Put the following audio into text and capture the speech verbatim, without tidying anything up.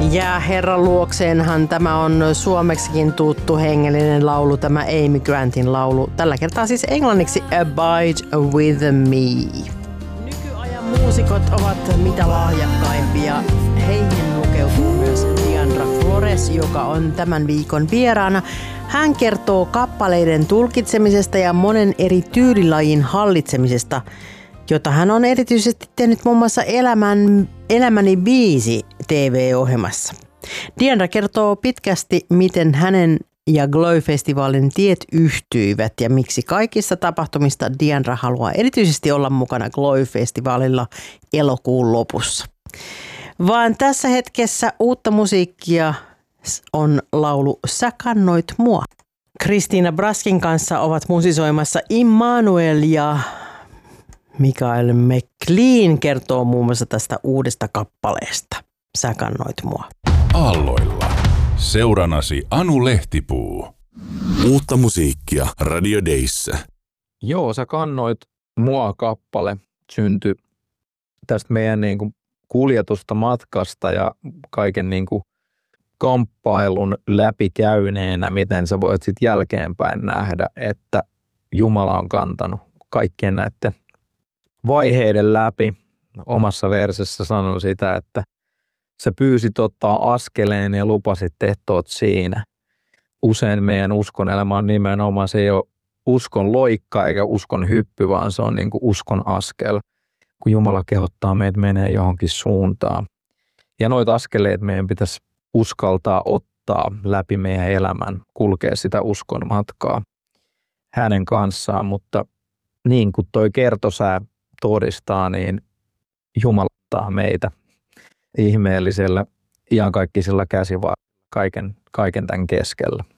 Ja herran luokseenhan tämä on suomeksikin tuttu hengellinen laulu, tämä Amy Grantin laulu. Tällä kertaa siis englanniksi Abide with me. Nykyajan muusikot ovat mitä lahjakkaimpia. Heihin lukeutuu myös Diandra Flores, joka on tämän viikon vieraana. Hän kertoo kappaleiden tulkitsemisesta ja monen eri tyylilajin hallitsemisesta, jota hän on erityisesti tehnyt muun muassa Elämän, Elämäni biisi T V-ohjelmassa. Diandra kertoo pitkästi, miten hänen ja Glow-festivaalin tiet yhtyivät ja miksi kaikissa tapahtumista Diandra haluaa erityisesti olla mukana Glow-festivaalilla elokuun lopussa. Vaan tässä hetkessä uutta musiikkia on laulu Sä kannoit mua. Kristiina Braskin kanssa ovat musisoimassa Immanuel ja Mikael McLean kertoo muun muassa tästä uudesta kappaleesta. Sä kannoit mua. Aalloilla. Seuranasi Anu Lehtipuu. Uutta musiikkia Radio Dayssä. Joo, Sä kannoit mua kappale syntyi tästä meidän niin kuin kuljetusta matkasta ja kaiken niin kuin kamppailun läpikäyneenä, miten sä voit sitten jälkeenpäin nähdä, että Jumala on kantanut kaikkien näiden vaiheiden läpi. Omassa versessä sanon sitä, että sä pyysit ottaa askeleen ja lupasit, että oot siinä. Usein meidän uskon elämä on nimenomaan, se ei ole uskon loikka eikä uskon hyppy, vaan se on niin kuin uskon askel, kun Jumala kehottaa meitä menee johonkin suuntaan. Ja noita askeleet meidän pitäisi uskaltaa ottaa läpi meidän elämän, kulkea sitä uskon matkaa hänen kanssaan, mutta niin kuin toi kertosää todistaa, niin Jumala ottaa meitä ihmeellisellä iankaikkisella käsivarrella kaiken, kaiken tämän keskellä.